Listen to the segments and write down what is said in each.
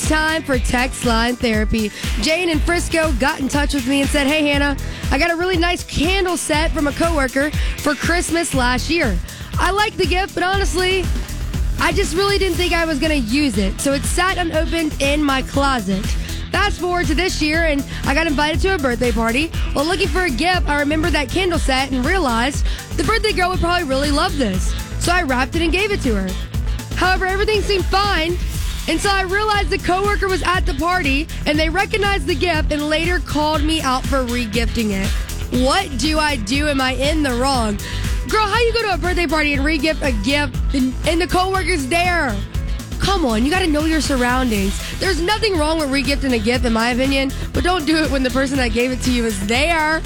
time for text line therapy. Jane in Frisco got in touch with me and said, "Hey, Hannah, I got a really nice candle set from a coworker for Christmas last year. I like the gift, but honestly, I just really didn't think I was going to use it, so it sat unopened in my closet. Fast forward to this year, and I got invited to a birthday party. While looking for a gift, I remembered that candle set and realized the birthday girl would probably really love this, so I wrapped it and gave it to her. However, everything seemed fine until I realized the coworker was at the party, and they recognized the gift and later called me out for regifting it. What do I do? Am I in the wrong? Girl, how you go to a birthday party and regift a gift and the coworker's there? Come on, you got to know your surroundings. There's nothing wrong with regifting a gift, in my opinion, but don't do it when the person that gave it to you is there.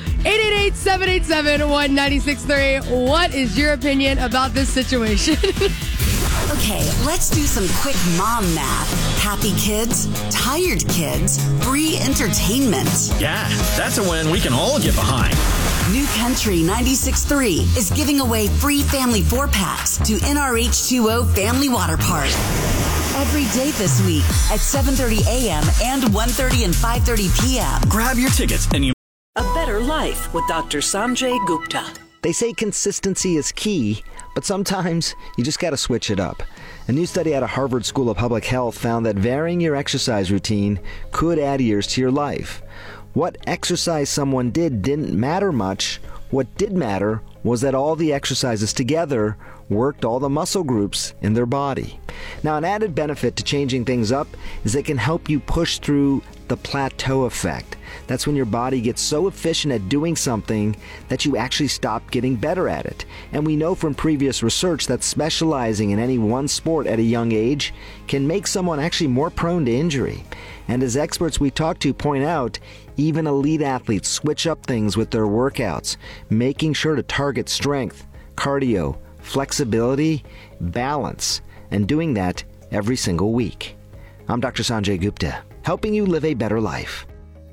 888-787-1963. What is your opinion about this situation? Okay, let's do some quick mom math. Happy kids, tired kids, free entertainment. Yeah, that's a win we can all get behind. New Country 96.3 is giving away free family 4-packs to NRH2O Family Water Park. Every day this week at 7:30 a.m. and 1:30 and 5:30 p.m. Grab your tickets and you... A Better Life with Dr. Sanjay Gupta. They say consistency is key, but sometimes you just got to switch it up. A new study out of Harvard School of Public Health found that varying your exercise routine could add years to your life. What exercise someone did didn't matter much. What did matter was that all the exercises together worked all the muscle groups in their body. Now, an added benefit to changing things up is it can help you push through the plateau effect. That's when your body gets so efficient at doing something that you actually stop getting better at it. And we know from previous research that specializing in any one sport at a young age can make someone actually more prone to injury. And as experts we talk to point out, even elite athletes switch up things with their workouts, making sure to target strength, cardio, flexibility, balance, and doing that every single week. I'm Dr. Sanjay Gupta, helping you live a better life.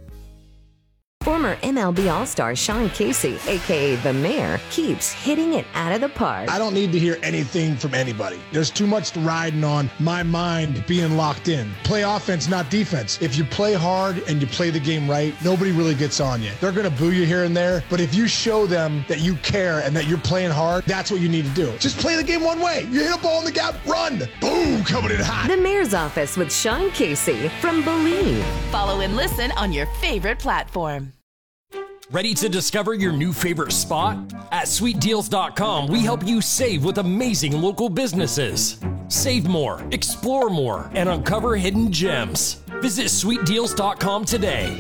Former MLB All-Star Sean Casey, a.k.a. The Mayor, keeps hitting it out of the park. I don't need to hear anything from anybody. There's too much riding on my mind being locked in. Play offense, not defense. If you play hard and you play the game right, nobody really gets on you. They're going to boo you here and there, but if you show them that you care and that you're playing hard, that's what you need to do. Just play the game one way. You hit a ball in the gap, run. Boom, coming in hot. The Mayor's Office with Sean Casey from Believe. Follow and listen on your favorite platform. Ready to discover your new favorite spot? At sweetdeals.com, we help you save with amazing local businesses. Save more, explore more, and uncover hidden gems. Visit sweetdeals.com today.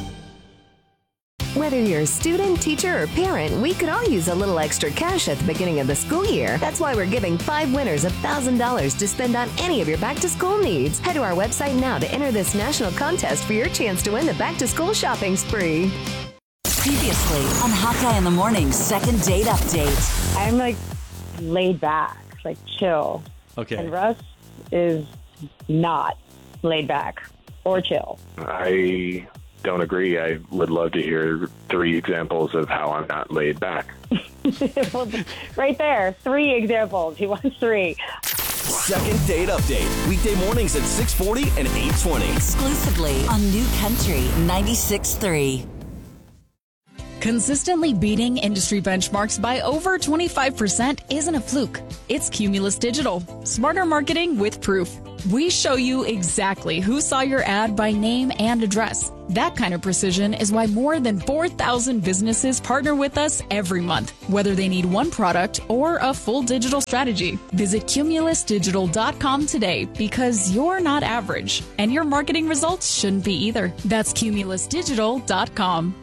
Whether you're a student, teacher, or parent, we could all use a little extra cash at the beginning of the school year. That's why we're giving 5 winners $1,000 to spend on any of your back-to-school needs. Head to our website now to enter this national contest for your chance to win the back-to-school shopping spree. Previously on Hawkeye in the Morning's second date update. I'm like laid back, like chill. Okay. And Russ is not laid back or chill. I don't agree. I would love to hear 3 examples of how I'm not laid back. Well, right there, 3 examples. He wants 3. Second date update. Weekday mornings at 6:40 and 8:20. Exclusively on New Country 96.3. Consistently beating industry benchmarks by over 25% isn't a fluke. It's Cumulus Digital. Smarter marketing with proof. We show you exactly who saw your ad by name and address. That kind of precision is why more than 4,000 businesses partner with us every month, whether they need one product or a full digital strategy. Visit cumulusdigital.com today because you're not average, and your marketing results shouldn't be either. That's cumulusdigital.com.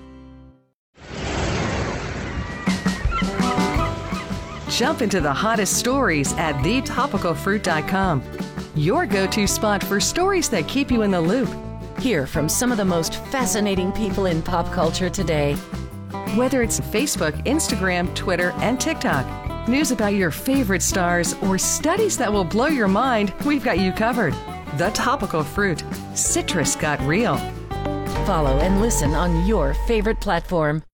Jump into the hottest stories at thetopicalfruit.com. Your go-to spot for stories that keep you in the loop. Hear from some of the most fascinating people in pop culture today. Whether it's Facebook, Instagram, Twitter, and TikTok, news about your favorite stars, or studies that will blow your mind, we've got you covered. The Topical Fruit. Citrus got real. Follow and listen on your favorite platform.